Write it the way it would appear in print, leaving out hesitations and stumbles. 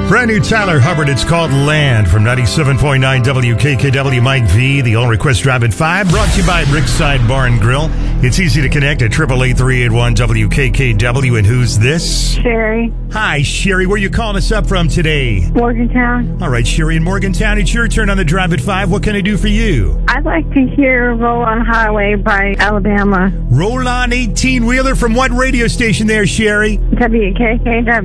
Brand new Tyler Hubbard. It's called Land from 97.9 WKKW. Mike V, the All Request Drive at 5. Brought to you by Brickside Bar and Grill. It's easy to connect at 888-381 WKKW. And who's this? Sherry. Hi, Sherry. Where you calling us up from today? Morgantown. All right, Sherry in Morgantown. It's your turn on the Drive at 5. What can I do for you? I'd like to hear Roll on Highway by Alabama. Roll on 18-wheeler from what radio station there, Sherry? WKKW.